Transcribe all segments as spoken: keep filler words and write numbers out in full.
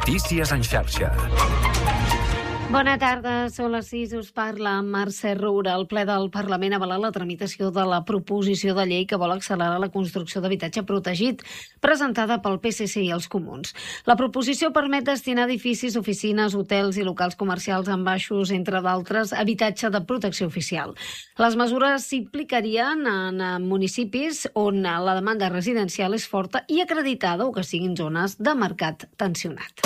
Notícies en xarxa. Bona tarda, són les sis, us parla Mercè Roura. El ple del Parlament ha avalat la tramitació de la proposició de llei que vol accelerar la construcció d'habitatge protegit, presentada pel P S C i els Comuns. La proposició permet destinar edificis, oficines, hotels i locals comercials amb baixos, entre d'altres, habitatge de protecció oficial. Les mesures s'implicarien en municipis on la demanda residencial és forta i acreditada o que siguin zones de mercat tensionat.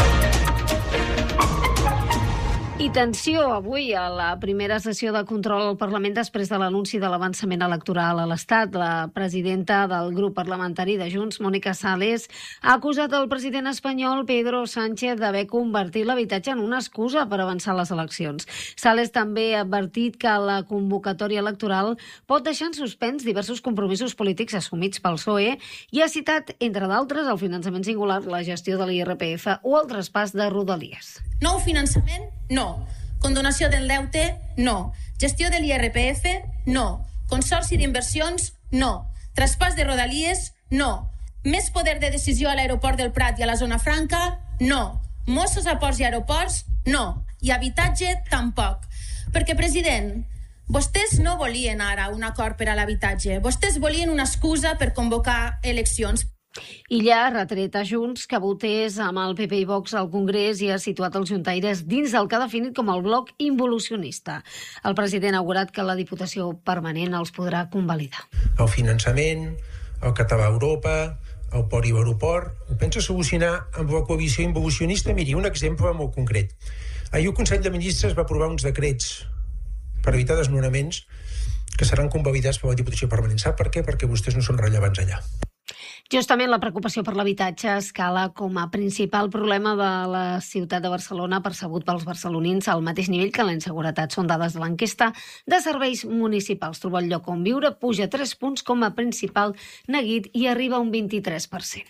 I tensió avui a la primera sessió de control al Parlament després de l'anunci de l'avançament electoral a l'Estat. La presidenta del grup parlamentari de Junts, Mònica Sales, ha acusat el president espanyol, Pedro Sánchez, d'haver convertit l'habitatge en una excusa per avançar les eleccions. Sales també ha advertit que la convocatòria electoral pot deixar en suspens diversos compromisos polítics assumits pel P S O E i ha citat, entre d'altres, el finançament singular, la gestió de l'I R P F o el traspàs de Rodalies. Nou finançament? No. Condonació del deute? No. Gestió de l'I R P F? No. Consorci d'inversions? No. Traspàs de Rodalies? No. Més poder de decisió a l'aeroport del Prat i a la zona franca? No. Mossos a ports i aeroports? No. I habitatge? Tampoc. Perquè, president, vostès no volien ara un acord per a l'habitatge. Vostès volien una excusa per convocar eleccions. Illa ha retret a Junts que votés amb el P P i Vox al Congrés i ha situat els juntaires dins del que ha definit com el bloc involucionista. El president ha augurat que la Diputació Permanent els podrà convalidar. El finançament, el català a Europa, el port i l'aeroport, ho pensa solucionar amb la coalició involucionista? Miri, un exemple molt concret. Ahir el Consell de Ministres va aprovar uns decrets per evitar desnonaments que seran convalidats per la Diputació Permanent. Sap per què? Perquè vostès no són rellevants allà. Justament la preocupació per l'habitatge escala com a principal problema de la ciutat de Barcelona, percebut pels barcelonins al mateix nivell que la inseguretat. Són dades de l'enquesta de serveis municipals. Trobar el lloc on viure puja tres punts com a principal neguit i arriba a un vint-i-tres per cent.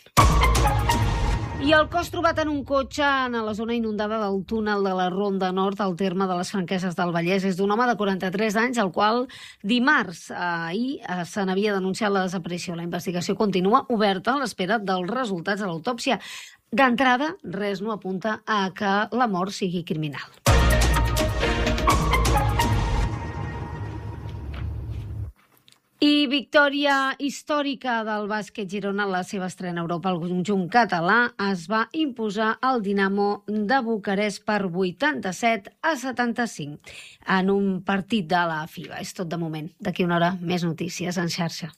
I el cos trobat en un cotxe en la zona inundada del túnel de la Ronda Nord al terme de les Franqueses del Vallès és d'un home de quaranta-tres anys, al qual dimarts ahir se n'havia denunciat la desaparició. La investigació continua oberta a l'espera dels resultats de l'autòpsia. D'entrada, res no apunta a que la mort sigui criminal. I victòria històrica del bàsquet Girona en la seva estrena a Europa. El conjunt català es va imposar al Dinamo de Bucarest per vuitanta-set a setanta-cinc en un partit de la FIBA. És tot de moment. D'aquí una hora, més notícies en xarxa.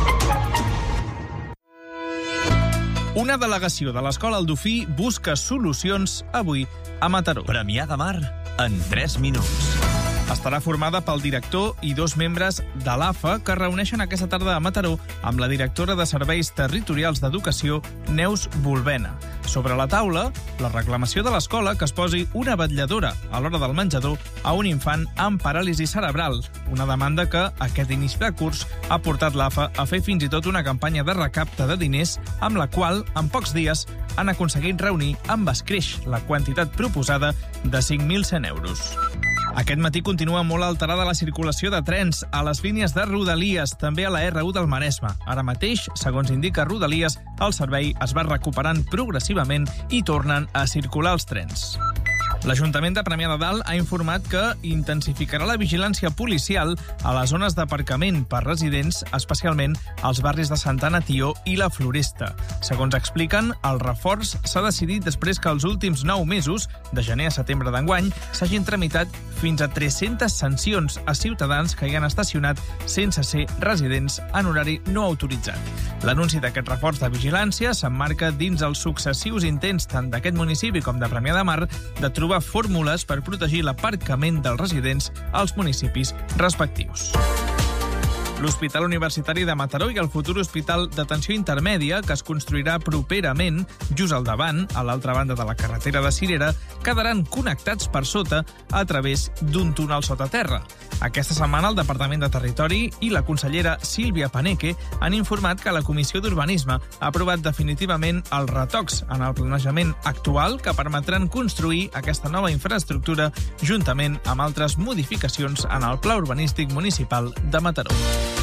Una delegació de l'Escola Aldofí busca solucions avui a Mataró. Premià de Mar en tres minuts. Estarà formada pel director i dos membres de l'A F A que es reuneixen aquesta tarda a Mataró amb la directora de Serveis Territorials d'Educació, Neus Volbena. Sobre la taula, la reclamació de l'escola que es posi una vetlladora a l'hora del menjador a un infant amb paràlisi cerebral, una demanda que aquest inici de curs ha portat l'A F A a fer fins i tot una campanya de recapte de diners amb la qual, en pocs dies, han aconseguit reunir amb escreix la quantitat proposada de cinc mil cent euros. Aquest matí continua molt alterada la circulació de trens a les línies de Rodalies, també a la erre u del Maresme. Ara mateix, segons indica Rodalies, el servei es va recuperant progressivament i tornen a circular els trens. L'Ajuntament de Premià de Dalt ha informat que intensificarà la vigilància policial a les zones d'aparcament per residents, especialment als barris de Santana Tió i la Floresta. Segons expliquen, el reforç s'ha decidit després que els últims nou mesos, de gener a setembre d'enguany, s'hagin tramitat fins a tres-centes sancions a ciutadans que hi han estacionat sense ser residents en horari no autoritzat. L'anunci d'aquest reforç de vigilància s'emmarca dins els successius intents tant d'aquest municipi com de Premià de Mar de trobar fórmules per protegir l'aparcament dels residents als municipis respectius. L'Hospital Universitari de Mataró i el futur Hospital d'Atenció Intermèdia, que es construirà properament, just al davant, a l'altra banda de la carretera de Cirera, quedaran connectats per sota a través d'un túnel sota terra. Aquesta setmana el Departament de Territori i la consellera Sílvia Paneque han informat que la Comissió d'Urbanisme ha aprovat definitivament els retocs en el planejament actual que permetran construir aquesta nova infraestructura juntament amb altres modificacions en el Pla Urbanístic Municipal de Mataró.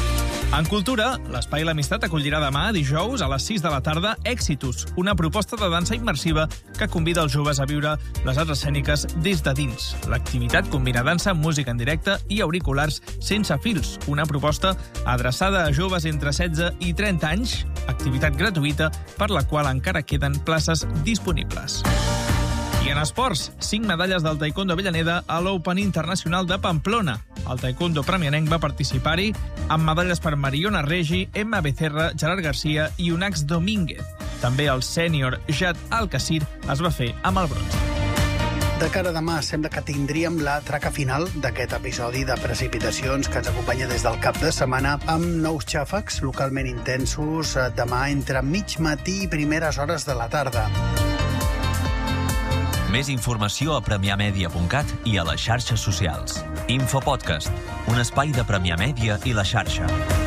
En cultura, l'Espai L'Amistat acollirà demà, dijous, a les sis de la tarda, Exitus, una proposta de dansa immersiva que convida els joves a viure les arts escèniques des de dins. L'activitat combina dansa, música en directe i auriculars sense fils, una proposta adreçada a joves entre setze i trenta anys, activitat gratuïta per la qual encara queden places disponibles. I en esports, cinc medalles del taekwondo Avellaneda a l'Open Internacional de Pamplona. El taekwondo premianenc va participar-hi amb medalles per Mariona Regi, Emma Becerra, Gerard Garcia i Unax Domínguez. També el sènior Jad Al-Kassir es va fer amb el bronze. De cara a demà, sembla que tindríem la traca final d'aquest episodi de precipitacions que ens acompanya des del cap de setmana amb nous xàfecs localment intensos demà entre mig matí i primeres hores de la tarda. Més informació a premià mèdia punt cat i a les xarxes socials. Infopodcast, un espai de Premià Mèdia i la xarxa.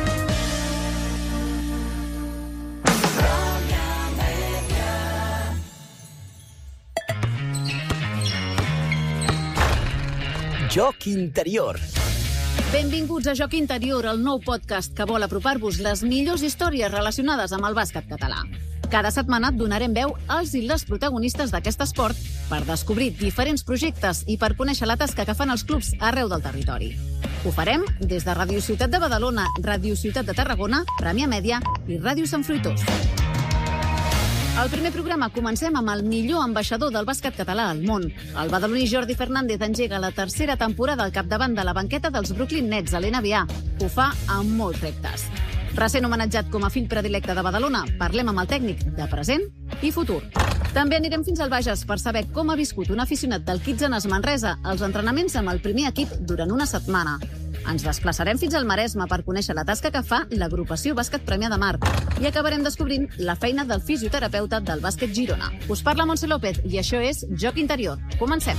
Joc Interior. Benvinguts a Joc Interior, el nou podcast que vol apropar-vos les millors històries relacionades amb el bàsquet català. Cada setmana donarem veu als i les protagonistes d'aquest esport per descobrir diferents projectes i per conèixer la tasca que fan els clubs arreu del territori. Ho farem des de Ràdio Ciutat de Badalona, Ràdio Ciutat de Tarragona, Premià Mèdia i Ràdio Sant Fruitós. Al primer programa comencem amb el millor ambaixador del bàsquet català al món. El badaloní Jordi Fernández engega la tercera temporada al capdavant de la banqueta dels Brooklyn Nets a l'N B A. Ho fa amb molts reptes. Recent homenatjat com a fill predilecte de Badalona, parlem amb el tècnic de present i futur. També anirem fins al Bages per saber com ha viscut un aficionat del Kitzenes Manresa als entrenaments amb el primer equip durant una setmana. Ens desplaçarem fins al Maresme per conèixer la tasca que fa l'agrupació Bàsquet Premià de Mar i acabarem descobrint la feina del fisioterapeuta del bàsquet Girona. Us parla Montse López i això és Joc Interior. Comencem.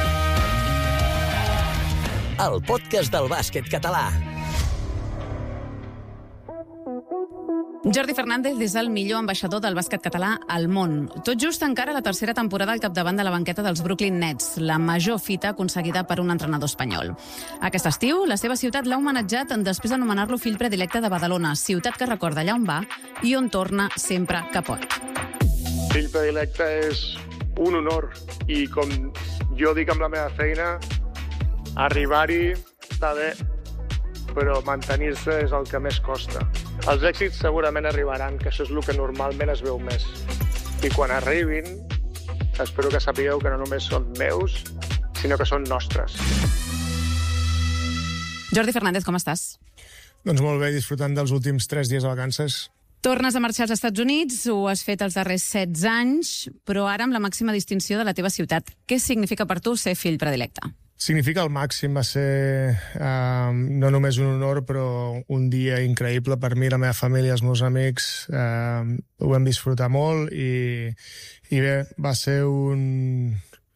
El podcast del bàsquet català. Jordi Fernández és el millor ambaixador del bàsquet català al món. Tot just encara la tercera temporada al capdavant de la banqueta dels Brooklyn Nets, la major fita aconseguida per un entrenador espanyol. Aquest estiu, la seva ciutat l'ha homenatjat després d'anomenar-lo fill predilecte de Badalona, ciutat que recorda allà on va i on torna sempre que pot. Fill predilecte és un honor i, com jo dic amb la meva feina, arribar-hi està bé, però mantenir-se és el que més costa. Els èxits segurament arribaran, que això és el que normalment es veu més. I quan arribin, espero que sapigueu que no només són meus, sinó que són nostres. Jordi Fernández, com estàs? Doncs molt bé, disfrutant dels últims tres dies de vacances. Tornes a marxar als Estats Units, ho has fet els darrers setze anys, però ara amb la màxima distinció de la teva ciutat. Què significa per tu ser fill predilecte? Significa el màxim, va ser eh, no només un honor, però un dia increïble per mi, la meva família, els meus amics. Eh, ho vam disfrutar molt i, i bé, va ser un,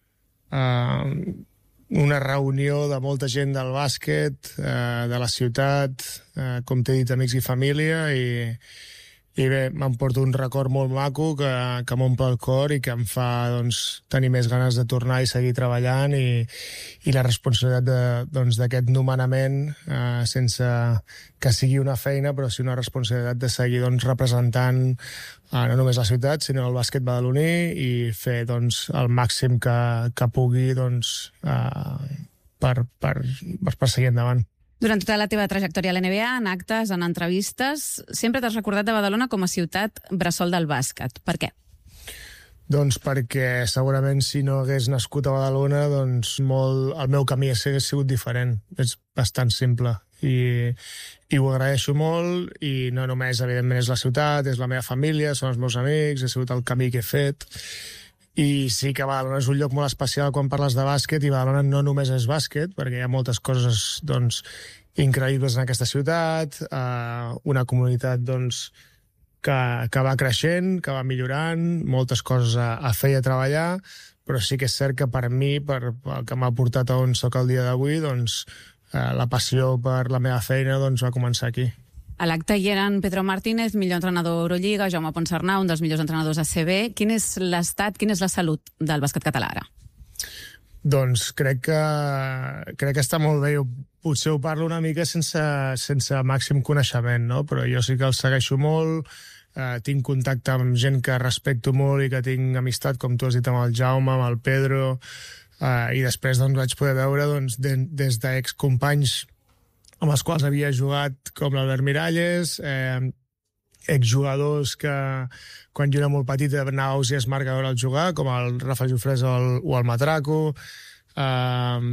eh, una reunió de molta gent del bàsquet, eh, de la ciutat, eh, com t'he dit, amics i família, i, i bé, m'emporto un record molt maco que, que m'omple el cor i que em fa doncs, tenir més ganes de tornar i seguir treballant i, i la responsabilitat de, doncs, d'aquest nomenament eh, sense que sigui una feina, però sí una responsabilitat de seguir doncs, representant eh, no només la ciutat, sinó el bàsquet badaloní i fer doncs, el màxim que, que pugui doncs, eh, per, per, per seguir endavant. Durant tota la teva trajectòria a l'N B A, en actes, en entrevistes, sempre t'has recordat de Badalona com a ciutat bressol del bàsquet. Per què? Doncs perquè segurament si no hagués nascut a Badalona, doncs molt, el meu camí hagués sigut diferent. És bastant simple. I, i ho agraeixo molt, i no només, evidentment, és la ciutat, és la meva família, són els meus amics, ha sigut el camí que he fet. I sí que Badalona és un lloc molt especial quan parles de bàsquet, i Badalona no només és bàsquet, perquè hi ha moltes coses doncs, increïbles en aquesta ciutat, eh, una comunitat doncs, que, que va creixent, que va millorant, moltes coses a, a fer i a treballar, però sí que és cert que per mi, per el que m'ha portat a on soc el dia d'avui, doncs, eh, la passió per la meva feina doncs, va començar aquí. A l'acte hi eren Pedro Martínez, millor entrenador Eurolliga, Jaume Ponsarnau, un dels millors entrenadors A C B. Quin és l'estat, quina és la salut del bàsquet català ara? Doncs crec que, crec que està molt bé. Ho potser ho parlo una mica sense, sense màxim coneixement, no? Però jo sí que el segueixo molt, eh, tinc contacte amb gent que respecto molt i que tinc amistat, com tu has dit, amb el Jaume, amb el Pedro, eh, i després doncs, vaig poder veure doncs, de, des d'excompanys amb els quals havia jugat, com l'Albert Miralles, eh, exjugadors que quan jo era molt petit anava a Ausiàs marcador al jugar, com el Rafa Jofrés o el, o el Matraco, eh,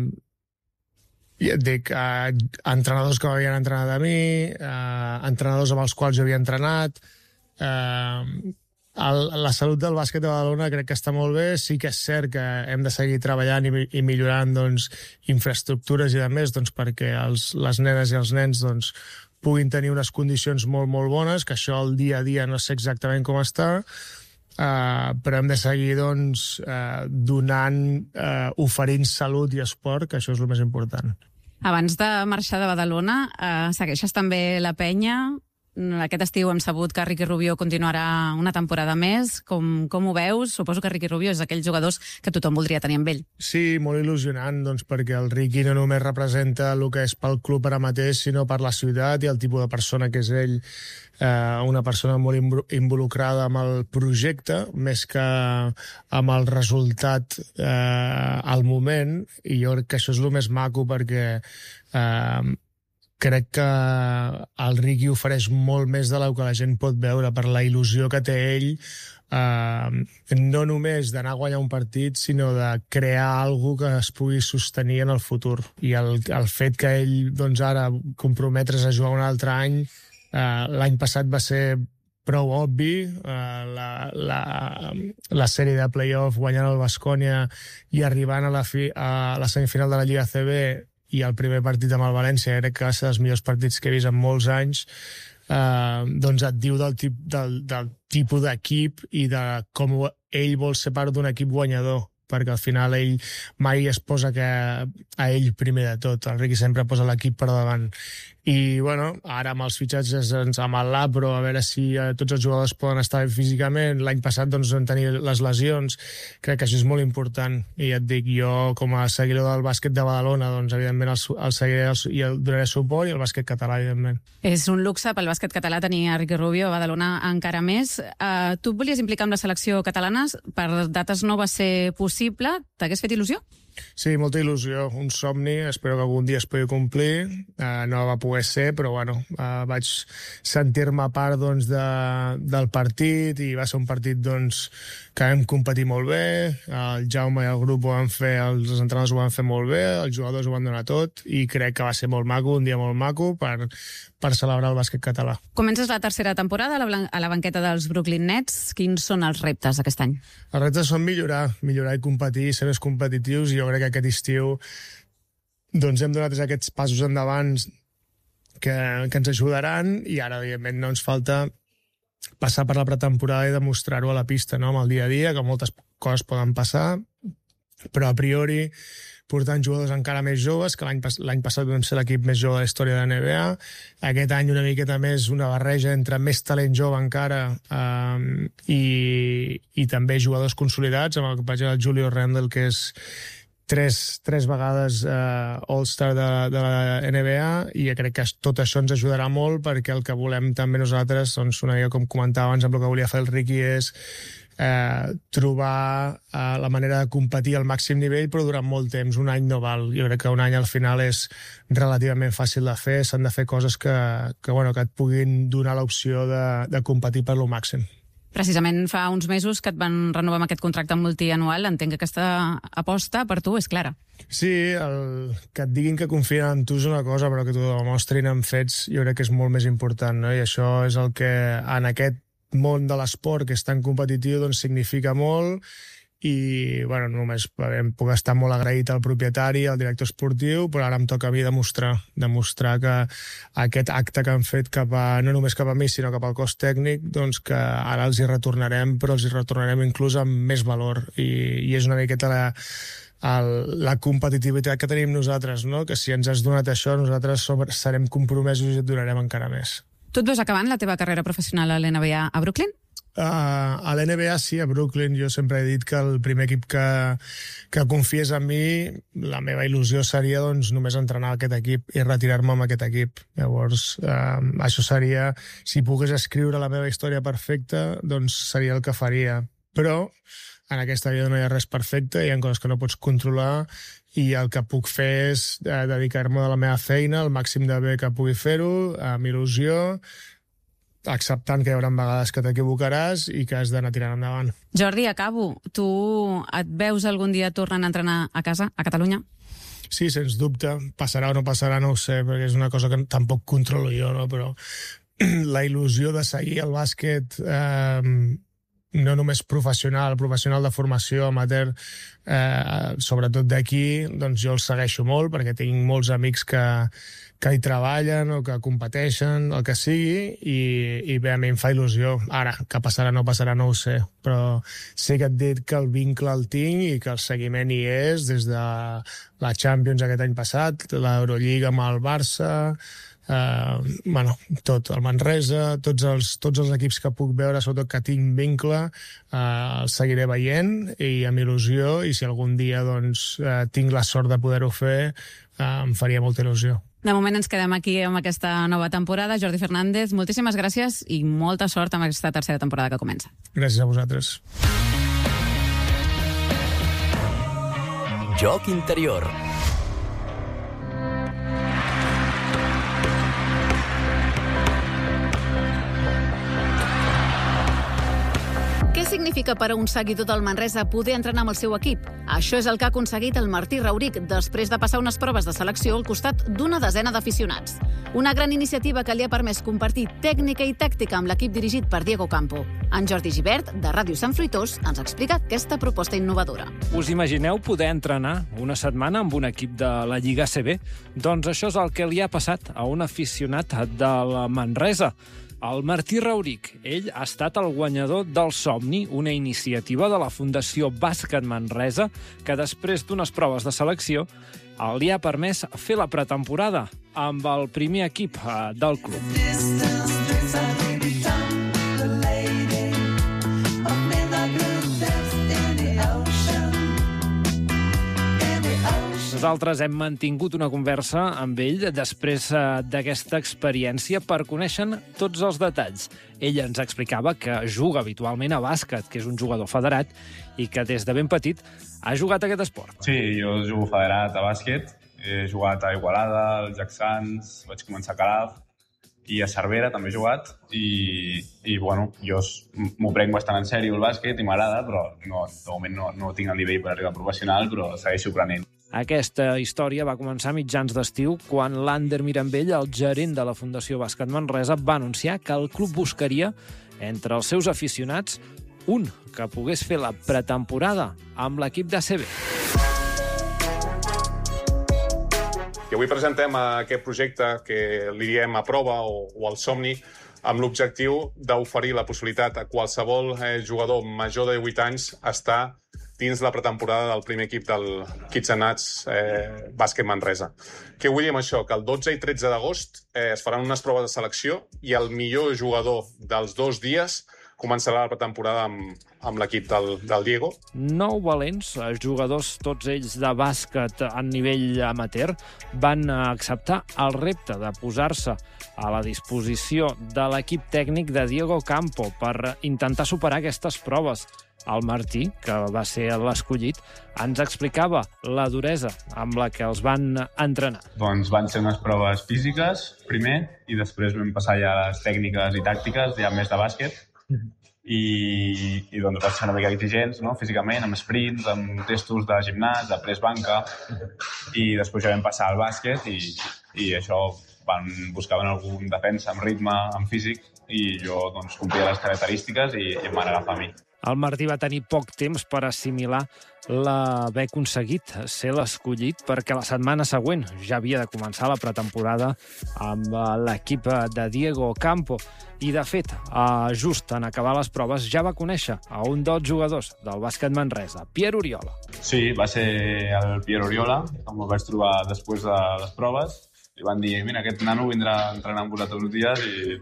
i et dic, eh, entrenadors que m'havien entrenat a mi, eh, entrenadors amb els quals jo havia entrenat. Eh, el, la salut del bàsquet de Badalona crec que està molt bé. Sí que és cert que hem de seguir treballant i, i millorant doncs, infraestructures i de més doncs, perquè els, les nenes i els nens doncs, puguin tenir unes condicions molt, molt bones, que això el dia a dia no sé exactament com està, uh, però hem de seguir doncs, uh, donant, uh, oferint salut i esport, que això és el més important. Abans de marxar de Badalona, uh, segueixes també la penya. Aquest estiu hem sabut que Ricky Rubio continuarà una temporada més. Com, com ho veus? Suposo que Ricky Rubio és d'aquells jugadors que tothom voldria tenir amb ell. Sí, molt il·lusionant, doncs, perquè el Ricky no només representa el que és pel club ara mateix, sinó per la ciutat i el tipus de persona que és ell. Eh, una persona molt involucrada amb el projecte, més que amb el resultat eh, al moment, i jo crec que això és el més maco perquè eh, crec que el Ricky ofereix molt més de lo que la gent pot veure per la il·lusió que té ell, eh, no només d'anar a guanyar un partit, sinó de crear alguna que es pugui sostenir en el futur. I el, el fet que ell doncs, ara comprometre's a jugar un altre any, eh, l'any passat va ser prou obvi, eh, la, la, la sèrie de play-off guanyant el Baskonia i arribant a la, fi, a la semifinal de la Lliga A C B i el primer partit amb el València, crec que va ser dels millors partits que he vist en molts anys, eh, doncs et diu del, tip, del, del tipus d'equip i de com ell vol ser part d'un equip guanyador, perquè al final ell mai es posa que a ell primer de tot. El Ricky sempre posa l'equip per davant. I, bueno, ara amb els fitxatges ens amb el Lapro, a veure si eh, tots els jugadors poden estar bé físicament. L'any passat doncs, vam tenir les lesions. Crec que això és molt important. I et dic, jo, com a seguidor del bàsquet de Badalona, doncs, evidentment, el, el seguiré i el donaré suport, i el bàsquet català, evidentment. És un luxe pel bàsquet català tenir a Ricky Rubio a Badalona encara més. Uh, tu et volies implicar amb la selecció catalana, per dates no va ser possible. T'hagués fet il·lusió? Sí, molta il·lusió, un somni, espero que algun dia es pugui complir, uh, no va poder ser, però bueno, uh, vaig sentir-me part doncs, de, del partit, i va ser un partit doncs, que vam competir molt bé, el Jaume i el grup ho van fer, els entrenadors ho van fer molt bé, els jugadors ho van donar tot, i crec que va ser molt maco, un dia molt maco, per, per celebrar el bàsquet català. Comences la tercera temporada a la, a la banqueta dels Brooklyn Nets. Quins són els reptes aquest any? Els reptes són millorar, millorar i competir, ser més competitius, i jo crec que aquest estiu doncs hem donat aquests passos endavant que, que ens ajudaran, i ara, evidentment, no ens falta passar per la pretemporada i demostrar-ho a la pista, no? Amb el dia a dia, que moltes coses poden passar, però a priori portant jugadors encara més joves, que l'any pas l'any passat vam ser l'equip més jove de la història de la N B A. Aquest any una miqueta més una barreja entre més talent jove encara eh, i, i també jugadors consolidats, amb el que vaig dir el Julio Randle, que és tres, tres vegades eh, All-Star de, de la N B A, i crec que tot això ens ajudarà molt, perquè el que volem també nosaltres, doncs, una mica com comentava abans amb el que volia fer el Ricky, és eh, trobar eh, la manera de competir al màxim nivell, però durant molt temps. Un any no val. Jo crec que un any al final és relativament fàcil de fer, s'han de fer coses que, que, bueno, que et puguin donar l'opció de, de competir per lo màxim. Precisament fa uns mesos que et van renovar amb aquest contracte multianual. Entenc que aquesta aposta per tu és clara. Sí, el, que et diguin que confien en tu és una cosa, però que t'ho demostrin amb fets jo crec que és molt més important, no? I això és el que en aquest món de l'esport, que és tan competitiu, doncs significa molt. I, bueno, només em puc estar molt agraït al propietari, al director esportiu, però ara em toca a mi demostrar, demostrar que aquest acte que han fet cap a, no només cap a mi, sinó cap al cos tècnic, doncs que ara els hi retornarem, però els hi retornarem inclús amb més valor. I, i és una miqueta la, el, la competitivitat que tenim nosaltres, no? Que si ens has donat això, nosaltres som, serem compromesos i et donarem encara més. Tu et veus acabant la teva carrera professional a l'N B A a Brooklyn? Uh, a l'N B A sí, a Brooklyn. Jo sempre he dit que el primer equip que, que confiés en mi, la meva il·lusió seria doncs, només entrenar aquest equip i retirar-me amb aquest equip. Llavors, uh, això seria, si pogués escriure la meva història perfecta, doncs seria el que faria. Però en aquesta vida no hi ha res perfecte, hi ha coses que no pots controlar i el que puc fer és uh, dedicar-me a la meva feina el màxim de bé que pugui fer-ho, amb il·lusió, acceptant que hi haurà vegades que t'equivocaràs i que has d'anar tirant endavant. Jordi, acabo. Tu et veus algun dia tornant a entrenar a casa, a Catalunya? Sí, sens dubte. Passarà o no passarà, no ho sé, perquè és una cosa que tampoc controlo jo, no? Però la il·lusió de seguir el bàsquet, eh, no només professional, professional de formació, amateur, eh, sobretot d'aquí, doncs jo el segueixo molt, perquè tinc molts amics que, que hi treballen o que competeixen, el que sigui, i, i bé, a mi em fa il·lusió. Ara, que passarà o no passarà, no ho sé, però sí que et dic que el vincle el tinc i que el seguiment hi és des de la Champions aquest any passat, l'Eurolliga amb el Barça, Uh, bueno, tot, el Manresa, tots els, tots els equips que puc veure, sobretot que tinc vincle, uh, els seguiré veient i amb il·lusió, i si algun dia doncs, uh, tinc la sort de poder-ho fer, uh, em faria molta il·lusió. De moment ens quedem aquí amb aquesta nova temporada. Jordi Fernández, moltíssimes gràcies i molta sort amb aquesta tercera temporada que comença. Gràcies a vosaltres. Joc interior. Què significa per a un seguidor del Manresa poder entrenar amb el seu equip? Això és el que ha aconseguit el Martí Rauric després de passar unes proves de selecció al costat d'una desena d'aficionats. Una gran iniciativa que li ha permès compartir tècnica i tàctica amb l'equip dirigit per Diego Campo. En Jordi Gibert, de Ràdio Sant Fruitós, ens explica aquesta proposta innovadora. Us imagineu poder entrenar una setmana amb un equip de la Lliga A C B? Doncs això és el que li ha passat a un aficionat de la Manresa. El Martí Rauric, ell ha estat el guanyador del Somni, una iniciativa de la Fundació Bàsquet Manresa que després d'unes proves de selecció li ha permès fer la pretemporada amb el primer equip del club. Nosaltres hem mantingut una conversa amb ell després d'aquesta experiència per conèixer tots els detalls. Ell ens explicava que juga habitualment a bàsquet, que és un jugador federat, i que des de ben petit ha jugat a aquest esport. Sí, jo jugo federat a bàsquet. He jugat a Igualada, al Jacksans, vaig començar a Calaf, i a Cervera també he jugat, i, i bueno, jo m'ho prenc bastant en sèrio el bàsquet i m'agrada, però no, de moment no, no tinc el nivell per arribar a professional, però segueixo aprenent. Aquesta història va començar a mitjans d'estiu quan l'Ander Mirambell, el gerent de la Fundació Bàsquet Manresa, va anunciar que el club buscaria entre els seus aficionats un que pogués fer la pretemporada amb l'equip d'A C B. I avui presentem aquest projecte que li diem a prova o, o al somni amb l'objectiu d'oferir la possibilitat a qualsevol eh, jugador major de divuit anys estar dins la pretemporada del primer equip del Kids and Nuts eh, Bàsquet Manresa. Què vull dir amb això? Que el dotze i tretze d'agost eh, es faran unes proves de selecció i el millor jugador dels dos dies començarà la pretemporada amb, amb l'equip del, del Diego. Nou valents, jugadors tots ells de bàsquet a nivell amateur, van acceptar el repte de posar-se a la disposició de l'equip tècnic de Diego Campo per intentar superar aquestes proves. El Martí, que va ser l'escollit, ens explicava la duresa amb la que els van entrenar. Doncs van ser unes proves físiques, primer, i després vam passar ja a les tècniques i tàctiques, ja més de bàsquet, i, i doncs va ser una mica exigents, no? Físicament, amb sprints, amb testos de gimnàs, de press banca, i després ja vam passar al bàsquet, i, i això van, buscaven algun defensa amb ritme, amb físic, i jo doncs, complia les característiques i, i em van agafar a mi. El Martí va tenir poc temps per assimilar l'haver aconseguit ser l'escollit perquè la setmana següent ja havia de començar la pretemporada amb l'equip de Diego Campo. I, de fet, just en acabar les proves ja va conèixer a un dels jugadors del bàsquet Manresa, Pierre Oriola. Sí, va ser el Pierre Oriola, com el vaig trobar després de les proves. I van dir, mira, aquest nano vindrà a entrenar amb vosaltres uns dies i,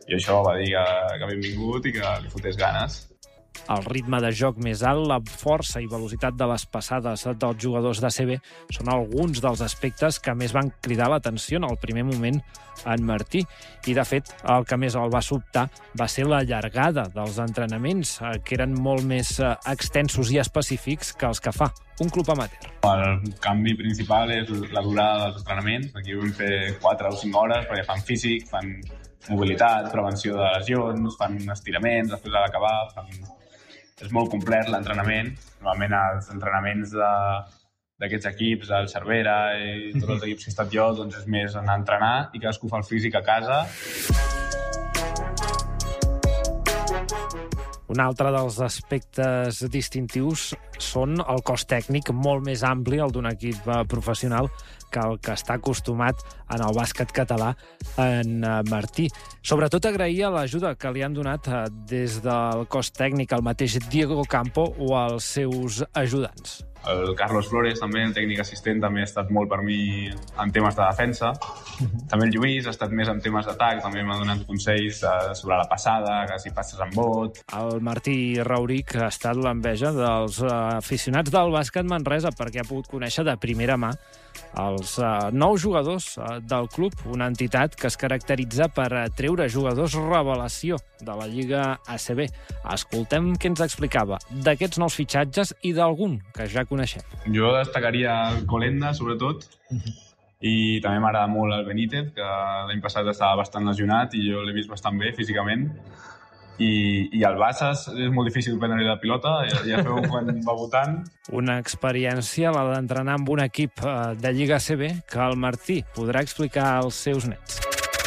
I això va dir que, que benvingut i que li fotés ganes. El ritme de joc més alt, la força i velocitat de les passades dels jugadors d'A C B són alguns dels aspectes que més van cridar l'atenció en el primer moment en Martí. I, de fet, el que més el va sobtar va ser la llargada dels entrenaments, que eren molt més extensos i específics que els que fa un club amateur. El canvi principal és la durada dels entrenaments. Aquí vam fer quatre o cinc hores perquè fan físic, fan mobilitat, prevenció de lesions, fan estiraments després de l'acabar, fan... És molt complet l'entrenament. Normalment els entrenaments de, d'aquests equips, el Cervera i tots els equips que he estat jo, doncs és més anar a entrenar i cadascú fa el físic a casa. Un altre dels aspectes distintius són el cos tècnic molt més ampli, el d'un equip professional, que el que està acostumat en el bàsquet català en Martí. Sobretot agrair l'ajuda que li han donat des del cos tècnic al mateix Diego Campo o als seus ajudants. El Carlos Flores, també, el tècnic assistent, també ha estat molt per mi en temes de defensa. També el Lluís ha estat més en temes d'atac, també m'ha donat consells sobre la passada, que si passes en bot. El Martí Rauric ha estat l'enveja dels aficionats del bàsquet Manresa perquè ha pogut conèixer de primera mà els uh, nous jugadors uh, del club, una entitat que es caracteritza per treure jugadors revelació de la Lliga A C B. Escoltem què ens explicava d'aquests nous fitxatges i d'algun que ja coneixem. Jo destacaria el Colenda, sobretot, i també m'agrada molt el Benítez, que l'any passat estava bastant lesionat i jo l'he vist bastant bé físicament. I, i el Bassas és molt difícil prendre-li la pilota, ja, ja feu quan va votant. Una experiència, la d'entrenar amb un equip de Lliga A C B, que el Martí podrà explicar als seus nets.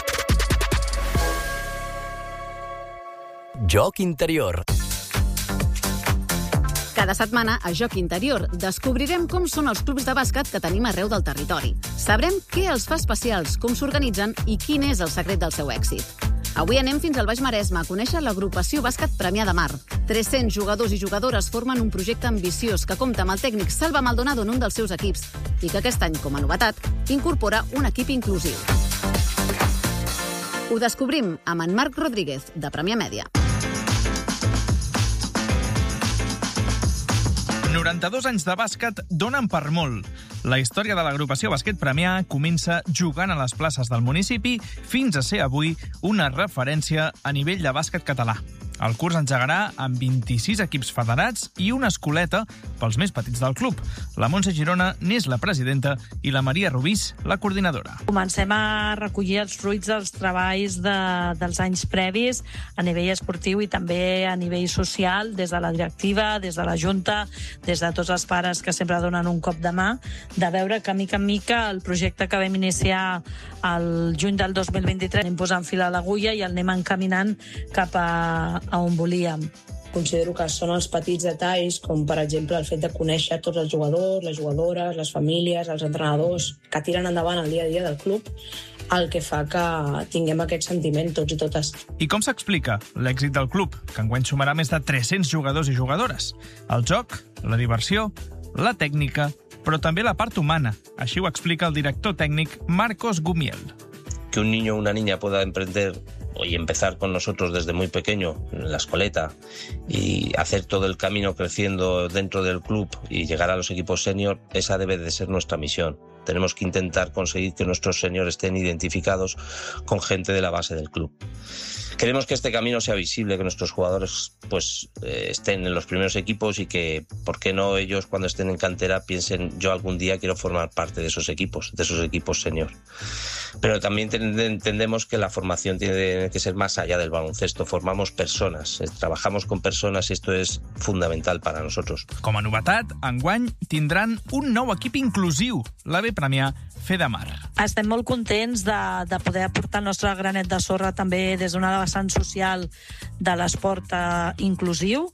Joc interior. Cada setmana, a Joc Interior, descobrirem com són els clubs de bàsquet que tenim arreu del territori. Sabrem què els fa especials, com s'organitzen i quin és el secret del seu èxit. Avui anem fins al Baix Maresme a conèixer l'agrupació Bàsquet Premià de Mar. tres-cents jugadors i jugadores formen un projecte ambiciós que compta amb el tècnic Salva Maldonado en un dels seus equips i que aquest any, com a novetat, incorpora un equip inclusiu. Ho descobrim amb en Marc Rodríguez, de Premià Mèdia. noranta-dos anys de bàsquet donen per molt. La història de l'agrupació Bàsquet Premià comença jugant a les places del municipi fins a ser avui una referència a nivell de bàsquet català. El curs engegarà amb vint-i-sis equips federats i una escoleta pels més petits del club. La Montse Girona n'és la presidenta i la Maria Rubís, la coordinadora. Comencem a recollir els fruits dels treballs de, dels anys previs a nivell esportiu i també a nivell social, des de la directiva, des de la Junta, des de tots els pares que sempre donen un cop de mà, de veure que mica en mica el projecte que vam iniciar el juny del dos mil vint-i-tres anem posant fil a l'agulla i el anem encaminant cap a, a on volíem. Considero que són els petits detalls, com per exemple el fet de conèixer tots els jugadors, les jugadores, les famílies, els entrenadors, que tiren endavant el dia a dia del club, el que fa que tinguem aquest sentiment tots i totes. I com s'explica l'èxit del club, que enguany sumarà més de tres-cents jugadors i jugadores? El joc, la diversió, la tècnica, però també la part humana. Així ho explica el director tècnic Marcos Gumiel. Que un niño o una niña pueda emprender y empezar con nosotros desde muy pequeño en la escoleta y hacer todo el camino creciendo dentro del club y llegar a los equipos senior, esa debe de ser nuestra misión. Tenemos que intentar conseguir que nuestros seniors estén identificados con gente de la base del club. Queremos que este camino sea visible, que nuestros jugadores pues eh, estén en los primeros equipos y que, ¿por qué no ellos cuando estén en cantera piensen yo algún día quiero formar parte de esos equipos, de esos equipos senior? Pero también entendemos que la formación tiene que ser más allá del baloncesto. Formamos persones, trabajamos con persones i esto és fundamental para nosotros. Com a novetat, enguany tindran un nou equip inclusiu, l'A B Premià Fedamar. Estem molt contents de, de poder aportar el nostre granet de sorra també des d'una vessant social de l'esport eh, inclusiu.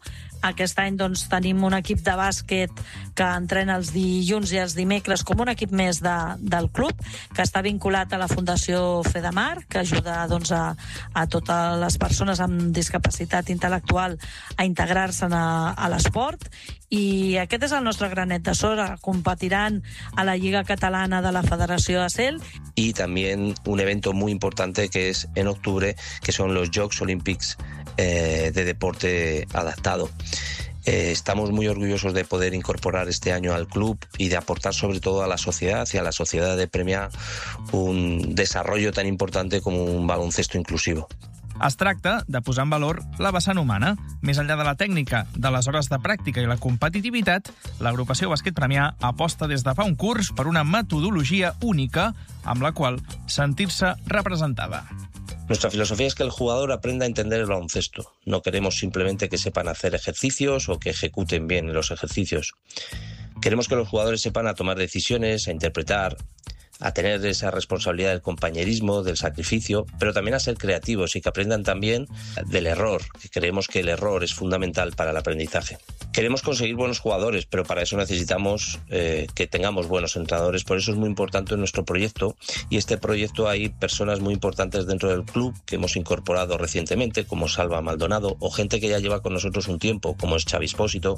Aquest any doncs, tenim un equip de bàsquet que entrena els dilluns i els dimecres com un equip més de, del club, que està vinculat a la Fundació Fedemar, que ajuda doncs, a, a totes les persones amb discapacitat intel·lectual a integrar-se a, a l'esport. I aquest és el nostre granet de sorra. Competiran a la Lliga Catalana de la Federació A C E L. Y también un evento muy importante que es en octubre, que son los Jocs Olímpics eh, de deporte adaptado. Eh, estamos muy orgullosos de poder incorporar este año al club y de aportar sobre todo a la sociedad y a la sociedad de Premià un desarrollo tan importante como un baloncesto inclusivo. Es tracta de posar en valor la vessant humana. Més enllà de la tècnica, de les hores de pràctica i la competitivitat, l'agrupació Bàsquet Premià aposta des de fa un curs per una metodologia única amb la qual sentir-se representada. Nuestra filosofía es que el jugador aprenda a entender el baloncesto. No queremos simplemente que sepan hacer ejercicios o que ejecuten bien los ejercicios. Queremos que los jugadores sepan a tomar decisiones, a interpretar, a tener esa responsabilidad del compañerismo, del sacrificio, pero también a ser creativos y que aprendan también del error, que creemos que el error es fundamental para el aprendizaje. Queremos conseguir buenos jugadores, pero para eso necesitamos eh, que tengamos buenos entrenadores. Por eso es muy importante nuestro proyecto, y este proyecto hay personas muy importantes dentro del club que hemos incorporado recientemente, como Salva Maldonado, o gente que ya lleva con nosotros un tiempo, como es Xavi Espósito.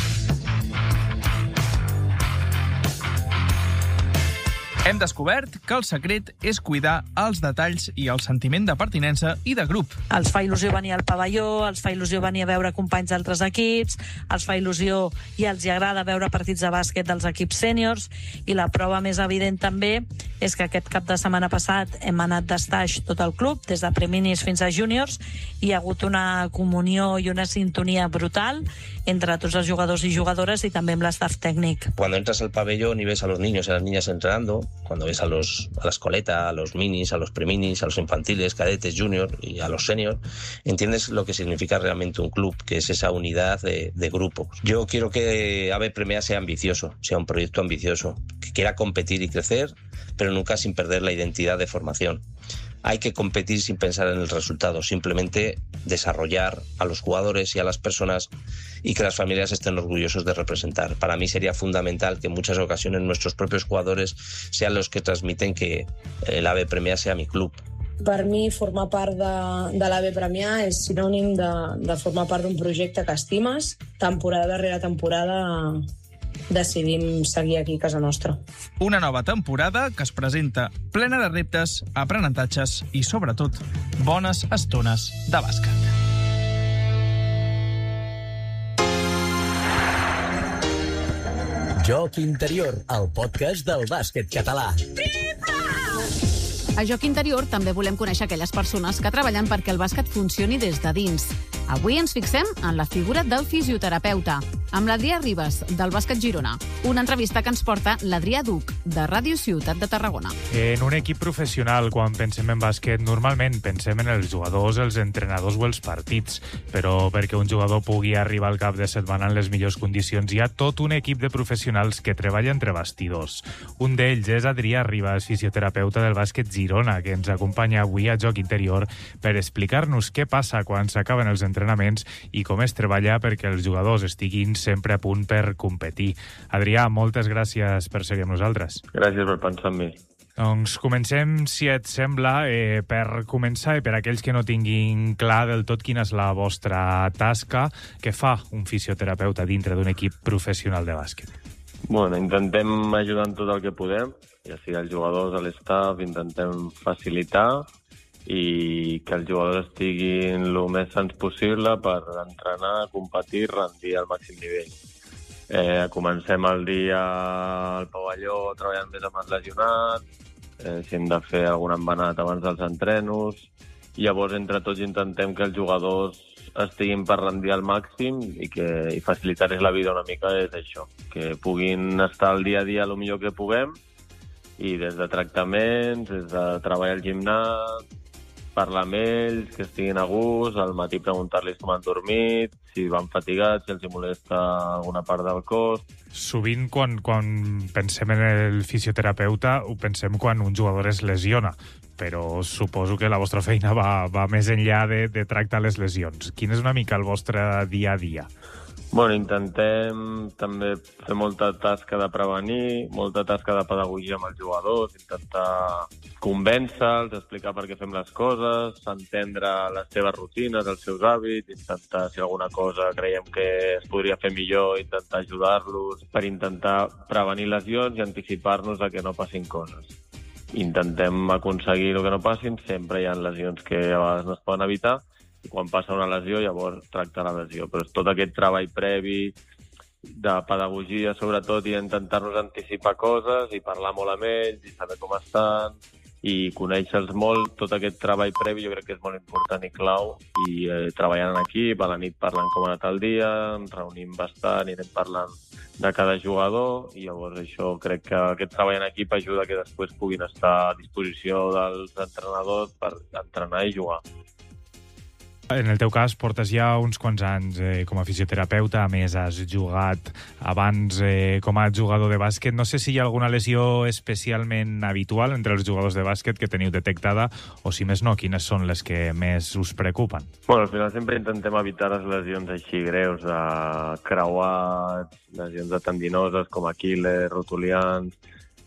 Hem descobert que el secret és cuidar els detalls i el sentiment de pertinença i de grup. Els fa il·lusió venir al pavelló, els fa il·lusió venir a veure companys d'altres equips, els fa il·lusió i els hi agrada veure partits de bàsquet dels equips sèniors, i la prova més evident també és que aquest cap de setmana passat hem anat d'estaix tot el club, des de preminis fins a júniors, i hi ha hagut una comunió i una sintonia brutal entre tots els jugadors i jugadores i també amb l'estaf tècnic. Cuando entras al pabellón y ves a los niños y a las niñas entrenando, cuando ves a los a la escoleta, a los minis, a los preminis, a los infantiles, cadetes, junior y a los senior, entiendes lo que significa realmente un club, que es esa unidad de, de grupo. Yo quiero que A B Premià sea ambicioso, sea un proyecto ambicioso, que quiera competir y crecer, pero nunca sin perder la identidad de formación. Hay que competir sin pensar en el resultado, simplemente desarrollar a los jugadores y a las personas y que las familias estén orgullosos de representar. Para mí sería fundamental que en muchas ocasiones nuestros propios jugadores sean los que transmiten que el A B Premià sea mi club. Per mi, formar part de, de l'A B Premià és sinònim de, de formar part d'un projecte que estimes. Temporada darrere temporada decidim seguir aquí a casa nostra. Una nova temporada que es presenta plena de reptes, aprenentatges i, sobretot, bones estones de bàsquet. Joc Interior, el podcast del bàsquet català. A Joc Interior també volem conèixer aquelles persones que treballen perquè el bàsquet funcioni des de dins. Avui ens fixem en la figura del fisioterapeuta, amb l'Adrià Ribas, del Bàsquet Girona. Una entrevista que ens porta l'Adrià Duc, de Ràdio Ciutat de Tarragona. En un equip professional, quan pensem en bàsquet, normalment pensem en els jugadors, els entrenadors o els partits. Però perquè un jugador pugui arribar al cap de setmana en les millors condicions, hi ha tot un equip de professionals que treballa entre bastidors. Un d'ells és Adrià Ribas, fisioterapeuta del Bàsquet Girona, que ens acompanya avui a Joc Interior per explicar-nos què passa quan s'acaben els entrenaments i com es treballa perquè els jugadors estiguin sempre a punt per competir. Adrià, moltes gràcies per ser amb nosaltres. Gràcies per pensar en mi. Doncs comencem, si et sembla, eh, per començar, i per aquells que no tinguin clar del tot quina és la vostra tasca, què fa un fisioterapeuta dintre d'un equip professional de bàsquet? Bueno, intentem ajudar en tot el que podem, ja sigui els jugadors, a l'estaf, intentem facilitar i que els jugadors estiguin el més sants possible per entrenar, competir, rendir al màxim nivell. Eh, comencem el dia al pavelló treballant més amb els lesionats, eh, si hem de fer algun embenat abans dels entrenos, i llavors entre tots intentem que els jugadors estiguin per rendir al màxim i, que, i facilitar-los la vida una mica és això, que puguin estar al dia a dia el millor que puguem, i des de tractaments, des de treballar al gimnàs, parlar amb ells, que estiguin a gust, al matí preguntar-los com han dormit, si van fatigats, si els molesta alguna part del cos. Sovint, quan, quan pensem en el fisioterapeuta, ho pensem quan un jugador es lesiona, però suposo que la vostra feina va, va més enllà de, de tractar les lesions. Quin és una mica el vostre dia a dia? Bueno, intentem també fer molta tasca de prevenir, molta tasca de pedagogia amb els jugadors, intentar convèncer-los, explicar per què fem les coses, entendre les seves rutines, els seus hàbits, intentar, si alguna cosa creiem que es podria fer millor, intentar ajudar-los per intentar prevenir lesions i anticipar-nos a que no passin coses. Intentem aconseguir el que no passin, sempre hi ha lesions que a vegades no es poden evitar, i quan passa una lesió, llavors tracta la lesió. Però és tot aquest treball previ de pedagogia, sobretot, i intentar-nos anticipar coses i parlar molt amb ells i saber com estan i conèixer-los molt. Tot aquest treball previ jo crec que és molt important i clau, i eh, treballant en equip, a la nit parlant com ha anat el dia, ens reunim bastant i anem parlant de cada jugador, i llavors això crec que aquest treball en equip ajuda que després puguin estar a disposició dels entrenadors per entrenar i jugar. En el teu cas, portes ja uns quants anys eh, com a fisioterapeuta, a més has jugat abans eh, com a jugador de bàsquet. No sé si hi ha alguna lesió especialment habitual entre els jugadors de bàsquet que teniu detectada, o si més no, quines són les que més us preocupen? Bueno, al final sempre intentem evitar les lesions així greus, de creuats, lesions de tendinoses com Aquil·les, rotulians,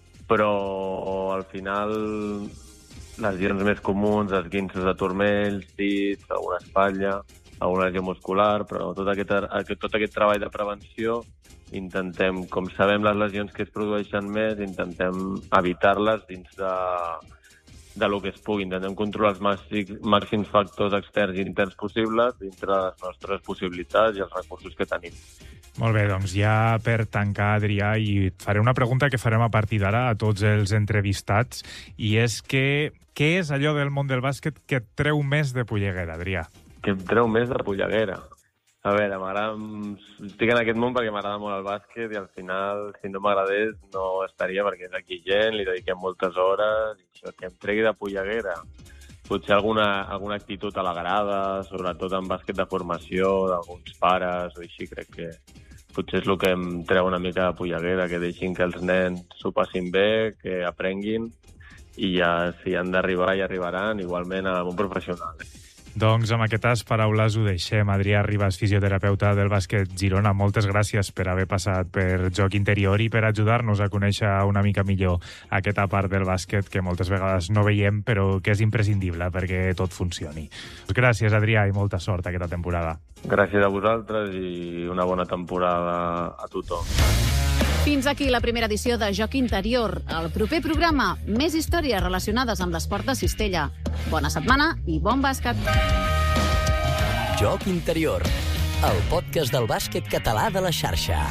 però al final lesions més comuns, esguinços de turmells, dits, alguna espatlla, alguna lesió muscular, però tot aquest, tot aquest treball de prevenció intentem, com sabem les lesions que es produeixen més, intentem evitar-les dins de, de lo que es pugui. Intentem controlar els màxims, màxims factors externs i interns possibles dintre de les nostres possibilitats i els recursos que tenim. Molt bé, doncs ja per tancar, Adrià, i et faré una pregunta que farem a partir d'ara a tots els entrevistats, i és que què és allò del món del bàsquet que et treu més de polleguera, Adrià? Que em treu més de polleguera? A veure, m'agrada... estic en aquest món perquè m'agrada molt el bàsquet i al final, si no m'agradés, no estaria perquè és exigent, li dediquem moltes hores, i això que em tregui de polleguera. Potser alguna, alguna actitud a la grada, sobretot en bàsquet de formació, d'alguns pares o així, crec que potser és el que em treu una mica de polleguera, que deixin que els nens s'ho passin bé, que aprenguin, i ja si han d'arribar ja arribaran, igualment amb un professional. Doncs amb aquestes paraules ho deixem. Adrià Ribas, fisioterapeuta del bàsquet Girona, moltes gràcies per haver passat per Joc Interior i per ajudar-nos a conèixer una mica millor aquesta part del bàsquet que moltes vegades no veiem, però que és imprescindible perquè tot funcioni. Gràcies, Adrià, i molta sort aquesta temporada. Gràcies a vosaltres i una bona temporada a tothom. Fins aquí la primera edició de Joc Interior. El proper programa, més històries relacionades amb l'esport de cistella. Bona setmana i bon bàsquet. Joc Interior, el podcast del bàsquet català de la xarxa.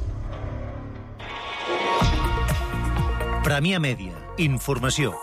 Premià Mèdia. Informació.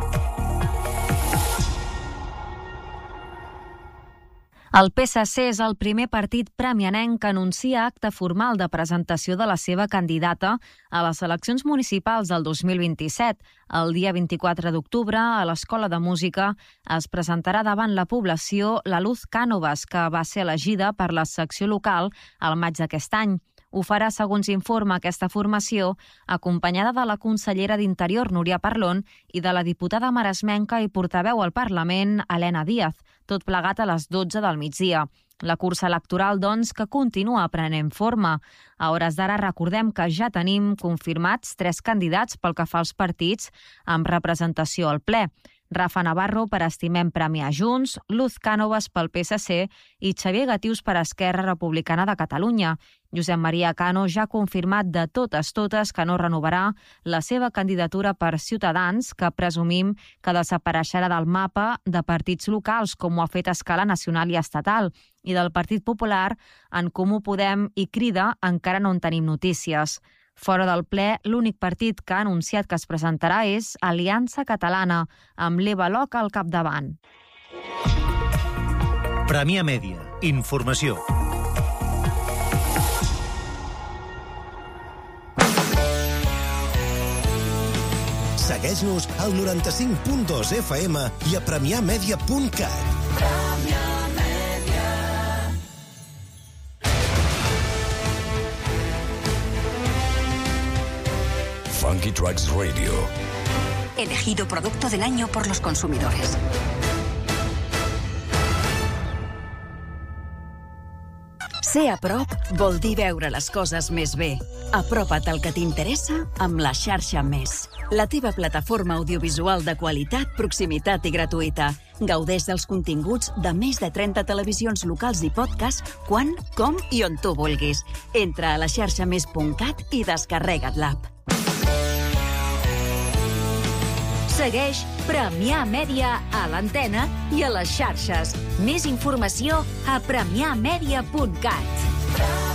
El P S C és el primer partit premianenc que anuncia acte formal de presentació de la seva candidata a les eleccions municipals del dos mil vint-i-set. El dia vint-i-quatre d'octubre, a l'Escola de Música, es presentarà davant la població la Luz Cánovas, que va ser elegida per la secció local al maig d'aquest any. Ho farà, segons informa aquesta formació, acompanyada de la consellera d'Interior, Núria Parlon, i de la diputada maresmenca i portaveu al Parlament, Helena Díaz, tot plegat a les dotze del migdia. La cursa electoral, doncs, que continua prenent forma. A hores d'ara recordem que ja tenim confirmats tres candidats pel que fa als partits amb representació al ple. Rafa Navarro per Estimem Premiar Junts, Luz Cánovas pel P S C i Xavier Gatius per Esquerra Republicana de Catalunya. Josep Maria Cano ja ha confirmat de totes totes que no renovarà la seva candidatura per Ciutadans, que presumim que desapareixerà del mapa de partits locals, com ho ha fet a escala nacional i estatal, i del Partit Popular, En Comú Podem i Crida encara no en tenim notícies. Fora del ple, l'únic partit que ha anunciat que es presentarà és Aliança Catalana, amb l'Eva Loca al capdavant. Premià Mèdia. Informació. Segueix-nos al noranta-cinc punt dos F M i a premià mèdia punt cat. Funky Tracks Radio. Elegido producto del año por los consumidores. Ser a prop vol dir veure les coses més bé. Apropa't al que t'interessa amb la xarxa Més. La teva plataforma audiovisual de qualitat, proximitat i gratuïta. Gaudeix dels continguts de més de trenta televisions locals i podcasts quan, com i on tu vulguis. Entra a la xarxa més punt cat i descarrega't l'app. Segueix Premià Mèdia a l'antena i a les xarxes. Més informació a premià mèdia punt cat.